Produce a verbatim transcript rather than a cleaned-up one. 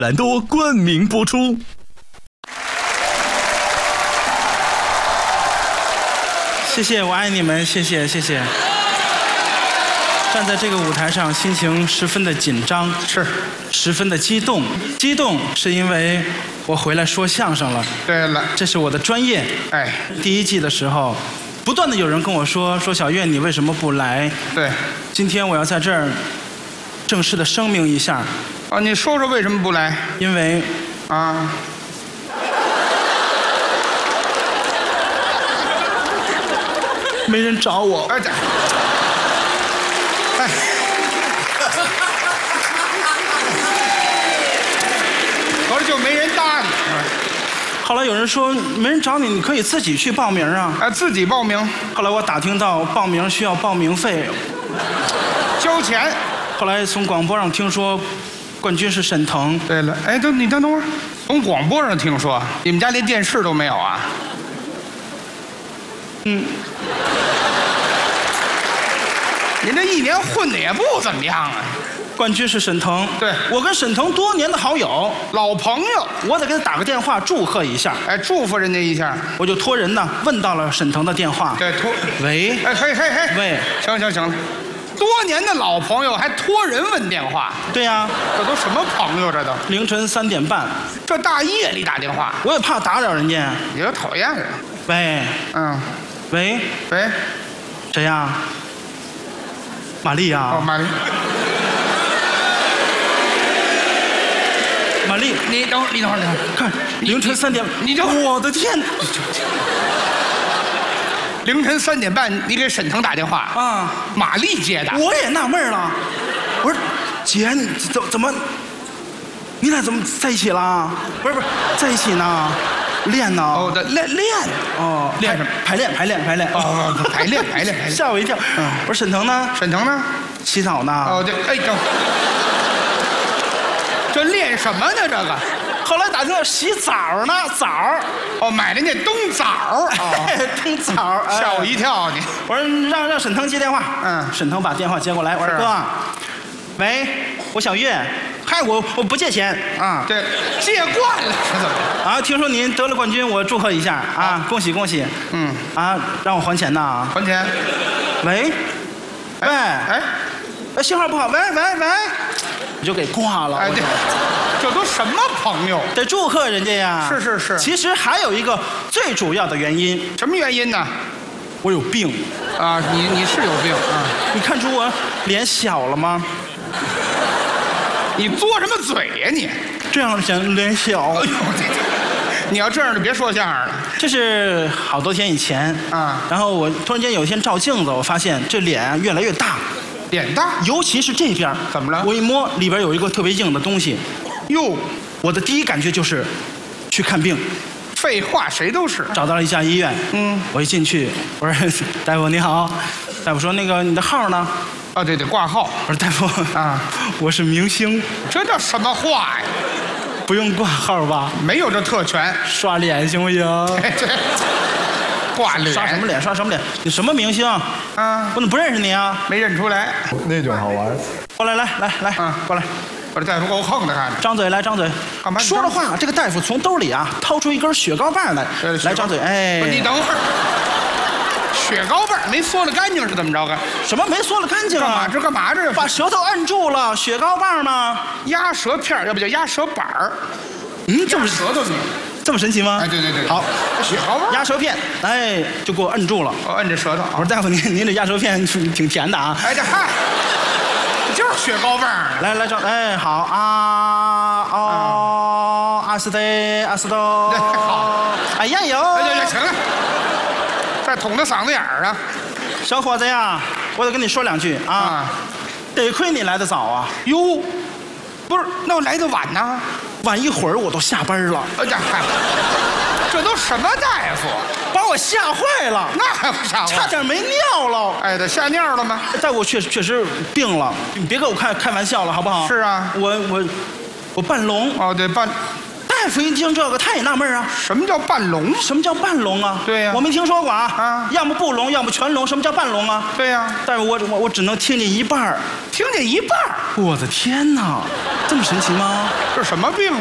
兰多冠名播出。 谢谢，我爱你们，谢谢，谢谢。站在这个舞台上，心情十分的紧张， 是， 十分的激动。激动是因为我回来说相声了。 对了， 这是我的专业。 哎， 第一季的时候，不断的有人跟我说说小岳你为什么不来？ 对， 今天我要在这儿正式的声明一下。 啊，你说说为什么不来？ 因为啊。 没人找我。 哎，哎，合着就没人搭你。 后来有人说没人找你，你可以自己去报名啊。 啊，自己报名。 后来我打听到报名需要报名费， 交钱。 后来从广播上听说，冠军是沈腾。 对了，哎，等你等等会儿，从广播上听说，你们家连电视都没有啊？ 嗯。 您这一年混的也不怎么样啊！ 冠军是沈腾， 对， 我跟沈腾多年的好友， 老朋友， 我得给他打个电话祝贺一下。 哎，祝福人家一下， 我就托人呢问到了沈腾的电话。 对，托， 喂， 哎，嘿嘿嘿， 喂， 行行行了，多年的老朋友还托人问电话？ 对呀、啊， 这都什么朋友？这都凌晨三点半， 这大夜里打电话， 我也怕打扰人家。 你这讨厌人。 喂， 嗯， 喂喂， 谁呀？玛丽呀！ 哦，玛丽， 玛丽， 你等会儿，你等会儿，你等会儿， 看凌晨三点， 你就我的天！ 凌晨三点半，你给沈腾打电话啊？ 玛丽接的。 我也纳闷了，我说姐，你怎怎么，你俩怎么在一起了？不是不是，在一起呢，练呢？ 哦，的练练哦， 练什么？ 排练排练排练。 哦，排练排练排练。 吓我一跳。嗯，我说沈腾呢？ 沈腾呢？ 洗澡呢？ 哦，对，哎，等，这练什么呢？这个？ 后来打听到洗澡呢，澡。 哦，买的那冬枣。 哦，冬枣， 吓我一跳！你， 我说让让沈腾接电话。 嗯， 沈腾把电话接过来，我说哥，喂，我小岳，嗨，我我不借钱啊。 对，借惯了是怎么着？ 啊，听说您得了冠军，我祝贺一下啊，恭喜恭喜。 嗯， 啊，让我还钱呐？ 还钱。 喂，喂， 哎， 哎，信号不好，喂喂喂，你就给挂了。 哎，对，这都什么朋友？ 得祝贺人家呀。 是是是。 其实还有一个最主要的原因。 什么原因呢？ 我有病。 啊，你你是有病啊？ 你看出我脸小了吗？ 你嘬什么嘴呀你？ 这样显脸小。哎呦， 你要这样就别说相声了。 这是好多天以前啊， 然后我突然间有一天照镜子，我发现这脸越来越大， 脸大， 尤其是这边。 怎么了？ 我一摸里边有一个特别硬的东西， 哟， 我的第一感觉就是去看病。 废话，谁都是。 找到了一家医院，嗯，我一进去，我说大夫你好，大夫说那个你的号呢？ 啊，对对，挂号。 我说大夫啊，我是明星。 这叫什么话呀？ 不用挂号吧？ 没有这特权。 刷脸行不行？ 这挂脸？ 刷什么脸？刷什么脸？你什么明星？啊，我怎么不认识你啊？ 没认出来。 那种好玩。 过来，来来来， 啊， 过来。 我这大夫够横的，看着。 张嘴，来张嘴。 干嘛？ 说着话，这个大夫从兜里啊掏出一根雪糕棒来，来张嘴。哎， 你等会儿，雪糕棒没嗦了干净是怎么着？个什么没嗦了干净啊？ 干嘛？这干嘛这？ 把舌头摁住了，雪糕棒呢？ 鸭舌片，要不叫鸭舌板儿。 嗯，这么舌头你， 这么神奇吗？ 哎，对对对。 好， 雪糕棒， 鸭舌片，哎，就给我摁住了。 我摁着舌头。 我说大夫，您您这鸭舌片挺甜的啊。 哎，这嗨。就是雪糕棒， 来来张，哎好啊哦阿斯德阿斯多， 好， 哎呀有， 哎行行了，再捅到嗓子眼儿啊， 小伙子呀，我得跟你说两句啊，得亏你来得早啊， 哟，不是，那我来的晚呢， 晚一会儿我都下班了， 哎呀嗨，这都什么大夫？ 把我吓坏了， 那还不吓坏？ 差点没尿了。 哎，他吓尿了吗？ 但我确实确实病了，你别跟我开开玩笑了，好不好？ 是啊， 我我我半聋。 哦，对，半。 大夫一听这个，他也纳闷啊， 什么叫半聋？ 什么叫半聋啊？ 对呀我没听说过啊。 啊要么不聋，要么全聋。什么叫半聋啊？ 对呀、 但是我我我只能听见一半儿。 听见一半儿， 我的天哪，这么神奇吗？ 这什么病